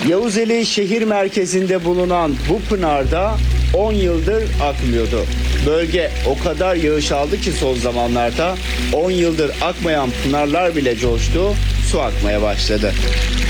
Yavuzeli şehir merkezinde bulunan bu pınarda 10 yıldır akmıyordu. Bölge o kadar yağış aldı ki son zamanlarda 10 yıldır akmayan pınarlar bile coştu, su akmaya başladı.